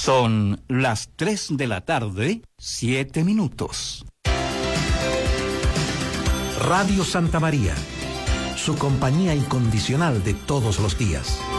Son las 3 de la tarde, 7 minutos. Radio Santa María, su compañía incondicional de todos los días.